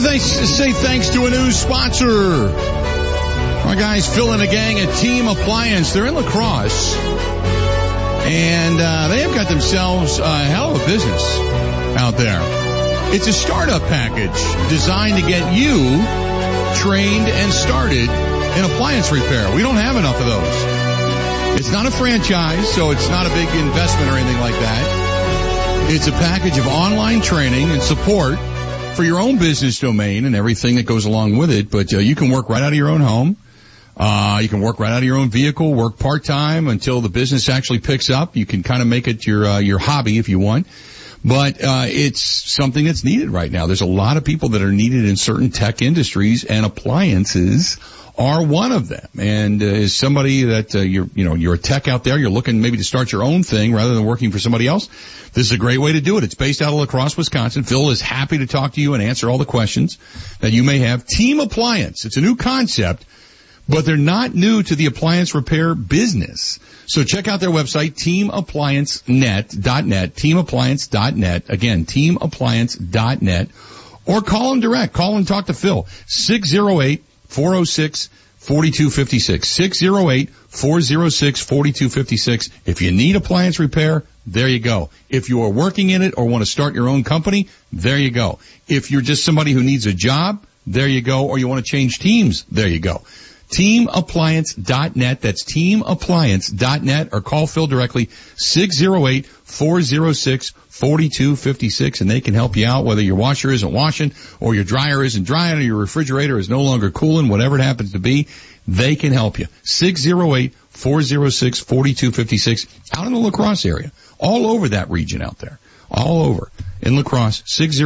Say thanks to a new sponsor. Our guys Phil and the gang at Team Appliance. They're in La Crosse. And they have got themselves a hell of a business out there. It's a startup package designed to get you trained and started in appliance repair. We don't have enough of those. It's not a franchise, so it's not a big investment or anything like that. It's a package of online training and support for your own business domain and everything that goes along with it. But you can work right out of your own home. You can work right out of your own vehicle, work part-time until the business actually picks up. You can kind of make it your hobby if you want. But it's something that's needed right now. There's a lot of people that are needed in certain tech industries, and appliances are one of them. And as somebody that you're a tech out there, you're looking maybe to start your own thing rather than working for somebody else, this is a great way to do it. It's based out of La Crosse, Wisconsin. Phil is happy to talk to you and answer all the questions that you may have. Team Appliance. It's a new concept, but they're not new to the appliance repair business. So check out their website, teamappliancenet.net, teamappliance.net. Again, teamappliance.net. Or call them direct. Call and talk to Phil. 608-406-4256. 608-406-4256. If you need appliance repair, there you go. If you are working in it or want to start your own company, there you go. If you're just somebody who needs a job, there you go. Or you want to change teams, there you go. Teamappliance.net. That's teamappliance.net, or call Phil directly, 608-406-4256, and they can help you out whether your washer isn't washing or your dryer isn't drying or your refrigerator is no longer cooling, whatever it happens to be, they can help you. 608-406-4256 out in the La Crosse area. All over that region out there. All over. In La Crosse,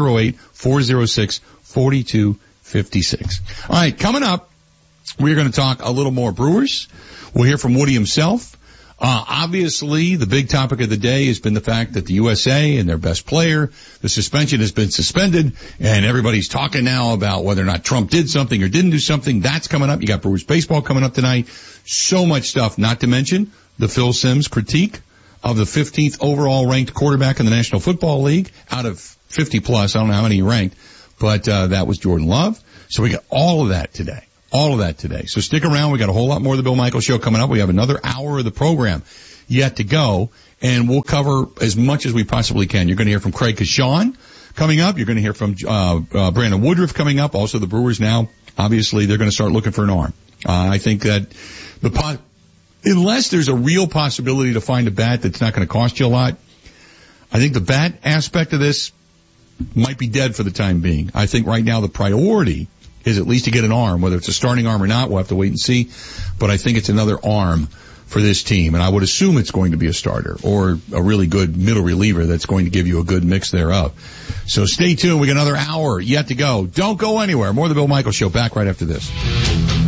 608-406-4256. All right, coming up, we're going to talk a little more Brewers. We'll hear from Woody himself. Obviously, the big topic of the day has been the fact that the USA and their best player, the suspension has been suspended, and everybody's talking now about whether or not Trump did something or didn't do something. That's coming up. You got Brewers baseball coming up tonight. So much stuff, not to mention the Phil Simms critique of the 15th overall ranked quarterback in the National Football League out of 50 plus. I don't know how many he ranked, but that was Jordan Love. So we got all of that today. All of that today. So stick around. We got a whole lot more of the Bill Michaels Show coming up. We have another hour of the program yet to go, and we'll cover as much as we possibly can. You're going to hear from Craig Kashawn coming up. You're going to hear from Brandon Woodruff coming up. Also, the Brewers now, obviously, they're going to start looking for an arm. I think that unless there's a real possibility to find a bat that's not going to cost you a lot, I think the bat aspect of this might be dead for the time being. I think right now the priority is at least to get an arm, whether it's a starting arm or not. We'll have to wait and see. But I think it's another arm for this team. And I would assume it's going to be a starter or a really good middle reliever that's going to give you a good mix thereof. So stay tuned. We got another hour yet to go. Don't go anywhere. More of the Bill Michaels Show back right after this.